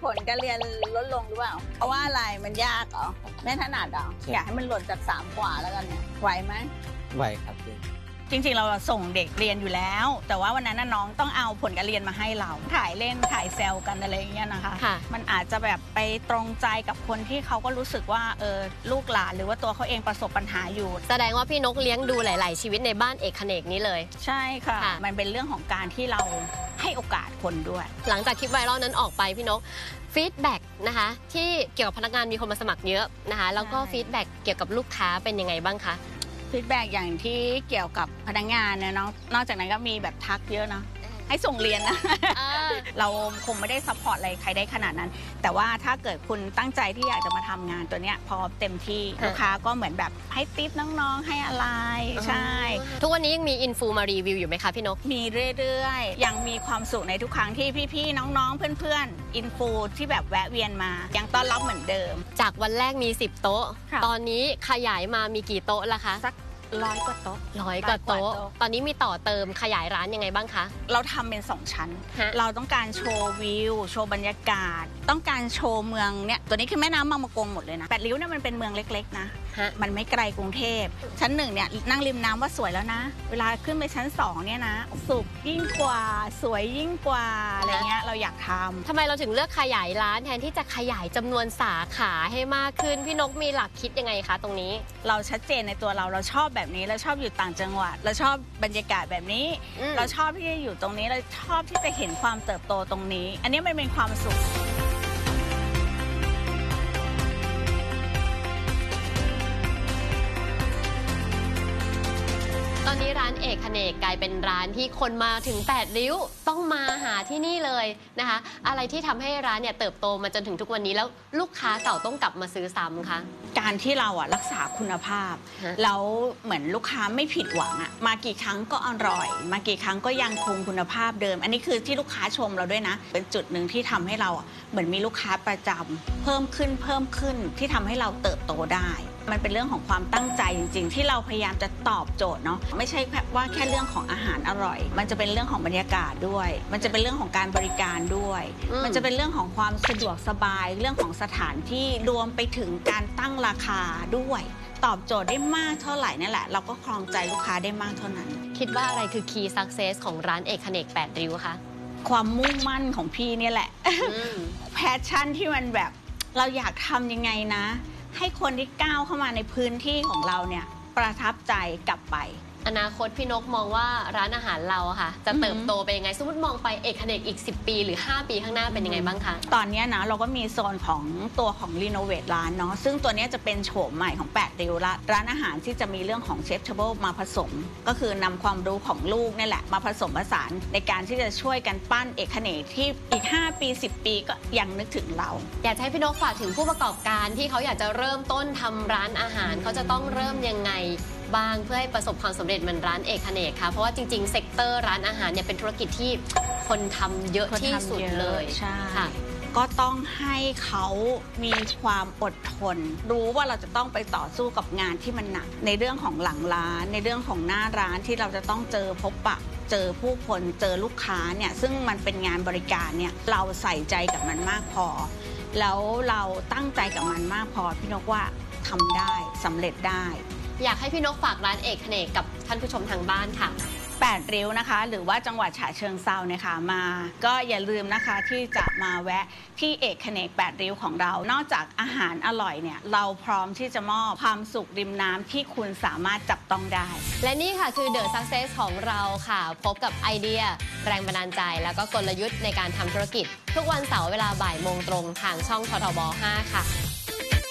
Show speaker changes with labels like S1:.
S1: ผลการเรียนลดลงหรือเปล่าเพราะว่าอะไรมันยากเหรอไม่ถนัดเหรออยากให้มันหล่นจาก3 กว่าแล้วกันเนี่ยไหวไหม
S2: ไหวครับ
S1: จริงๆเราส่งเด็กเรียนอยู่แล้วแต่ว่าวันนั้นน้องต้องเอาผลการเรียนมาให้เราถ่ายเล่นถ่ายแซวกันอะไรอย่างเงี้ยนะคะมันอาจจะแบบไปตรงใจกับคนที่เขาก็รู้สึกว่าลูกหลานหรือว่าตัวเขาเองประสบปัญหาอยู่
S3: แสดงว่าพี่นกเลี้ยงดูหลายๆชีวิตในบ้านเอกเขนกนี้เลย
S1: ใช่ค่ะมันเป็นเรื่องของการที่เราให้โอกาสคนด้วย
S3: หลังจากคลิปไวรัลนั้นออกไปพี่นกฟีดแบ็กนะคะที่เกี่ยวกับพนักงานมีคนมาสมัครเยอะนะคะแล้วก็ฟีดแบ็กเกี่ยวกับลูกค้าเป็นยังไงบ้างคะ
S1: ฟีดแบ็กอย่างที่เกี่ยวกับพนักงานเนี่ยนอกจากนั้นก็มีแบบทักเยอะนะให้ส่งเรียนนะเราคงไม่ได้ซัพพอร์ตอะไรใครได้ขนาดนั้นแต่ว่าถ้าเกิดคุณตั้งใจที่อยากจะมาทำงานตัวเนี้ยพอเต็มที่ลูกค้าก็เหมือนแบบให้ติ๊บน้องๆให้อะไรใช่
S3: ทุกวันนี้ยังมีอินฟูมารีวิวอยู่ไหมคะพี่นก
S1: มีเรื่อยๆยังมีความสุขในทุกครั้งที่พี่ๆน้องๆเพื่อนๆอินฟูที่แบบแวะเวียนมายังต้อนรับเหมือนเดิม
S3: จากวันแรกมี10 โต๊ะตอนนี้ขยายมามีกี่โต๊ะละคะ
S1: สัก100 กว่าโต๊ะ
S3: 100 กว่าโต๊ะตอนนี้มีต่อเติมขยายร้านยังไงบ้างคะ
S1: เราทำเป็น2 ชั้นเราต้องการโชว์วิวโชว์บรรยากาศต้องการโชว์เมืองเนี่ยตัวนี้คือแม่น้ำบางมะกงหมดเลยนะ8 ริ้วเนี่ยมันเป็นเมืองเล็กๆนะมันไม่ไกลกรุงเทพชั้น1เนี่ยนั่งริมน้ำว่าสวยแล้วนะเวลาขึ้นไปชั้น2เนี่ยนะสุขยิ่งกว่าสวยยิ่งกว่าอะไรเงี้ยเราอยากท
S3: ำไมเราถึงเลือกขยายร้านแทนที่จะขยายจำนวนสาขาให้มากขึ้นพี่นกมีหลักคิดยังไงคะตรงนี้
S1: เราชัดเจนในตัวเราชอบแบบนี้เราชอบอยู่ต่างจังหวัดเราชอบบรรยากาศแบบนี้เราชอบที่จะอยู่ตรงนี้เราชอบที่จะเห็นความเติบโตตรงนี้อันนี้มันเป็นความสุข
S3: ตอนนี้ร้านเอกเขนกกลายเป็นร้านที่คนมาถึง8 ริ้วต้องมาหาที่นี่เลยนะคะอะไรที่ทำให้ร้านเนี่ยเติบโตมาจนถึงทุกวันนี้แล้วลูกค้าเก่าต้องกลับมาซื้อซ้ำคะ
S1: การที่เรารักษาคุณภาพแล้วเหมือนลูกค้าไม่ผิดหวังมากี่ครั้งก็อร่อยมากี่ครั้งก็ยังคงคุณภาพเดิมอันนี้คือที่ลูกค้าชมเราด้วยนะเป็นจุดหนึ่งที่ทำให้เราเหมือนมีลูกค้าประจำเพิ่มขึ้นที่ทำให้เราเติบโตได้มันเป็นเรื่องของความตั้งใจจริงๆที่เราพยายามจะตอบโจทย์เนาะไม่ใช่ว่าแค่เรื่องของอาหารอร่อยมันจะเป็นเรื่องของบรรยากาศด้วยมันจะเป็นเรื่องของการบริการด้วยมันจะเป็นเรื่องของความสะดวกสบายเรื่องของสถานที่รวมไปถึงการตั้งราคาด้วยตอบโจทย์ได้มากเท่าไหร่นั่นแหละเราก็ครองใจลูกค้าได้มากเท่านั้น
S3: คิดว่าอะไรคือ Key Success ของร้านเอกเขนก8 ริ้วคะ
S1: ความมุ่งมั่นของพี่เนี่ยแหละแพชชั่นที่มันแบบเราอยากทำยังไงนะให้คนที่ก้าวเข้ามาในพื้นที่ของเราเนี่ยประทับใจกลับไป
S3: อนาคตพี่นกมองว่าร้านอาหารเราค่ะจะเติบโตไปยังไงสมมติมองไปเอกเขนกอีก10 ปีหรือ5 ปีข้างหน้าเป็นยังไงบ้างคะ
S1: ตอนนี้นะเราก็มีโซนของตัวของรีโนเวทร้านเนาะซึ่งตัวนี้จะเป็นโฉมใหม่ของ8 ริ้วละร้านอาหารที่จะมีเรื่องของเชฟเทเบิลมาผสมก็คือนำความรู้ของลูกนี่แหละมาผสมผสานในการที่จะช่วยกันปั้นเอกเขนกที่อีก5 ปี10 ปีก็ยังนึกถึงเรา
S3: อยากให้พี่นกฝากถึงผู้ประกอบการที่เขาอยากจะเริ่มต้นทำร้านอาหารเขาจะต้องเริ่มยังไงบ้างเพื่อให้ประสบความสำเร็จเหมือนร้านเอกเขนกค่ะเพราะว่าจริงๆเซกเตอร์ร้านอาหารเนี่ยเป็นธุรกิจที่คนทำเยอะที่สุดเลย
S1: ใช่ก็ต้องให้เขามีความอดทนรู้ว่าเราจะต้องไปต่อสู้กับงานที่มันหนักในเรื่องของหลังร้านในเรื่องของหน้าร้านที่เราจะต้องเจอพบปะเจอผู้คนเจอลูกค้าเนี่ยซึ่งมันเป็นงานบริการเนี่ยเราใส่ใจกับมันมากพอแล้วเราตั้งใจกับมันมากพอพี่นกว่าทำได้สำเร็จได้
S3: อยากให้พี่นกฝากร้านเอกเขนกกับท่านผู้ชมทางบ้านค่ะ
S1: 8 ริ้วนะคะหรือว่าจังหวัดฉะเชิงเทราเนี่ยค่ะมาก็อย่าลืมนะคะที่จะมาแวะที่เอกเขนก8 ริ้วของเรานอกจากอาหารอร่อยเนี่ยเราพร้อมที่จะมอบความสุขริมน้ำที่คุณสามารถจับต้องได้
S3: และนี่ค่ะคือ The Success ของเราค่ะพบกับไอเดียแรงบันดาลใจแล้วก็กลยุทธ์ในการทำธุรกิจทุกวันเสาร์เวลาบ่ายโมงตรงทางช่องททบ 5 ค่ะ